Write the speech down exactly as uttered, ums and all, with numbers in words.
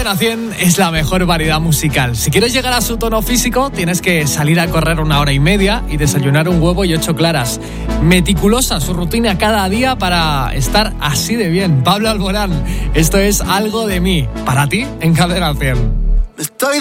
Cadena cien es la mejor variedad musical. Si quieres llegar a su tono físico, tienes que salir a correr una hora y media y desayunar un huevo y ocho claras. Meticulosa su rutina cada día para estar así de bien. Pablo Alborán, esto es Algo de mí, para ti en Cadena cien. Estoy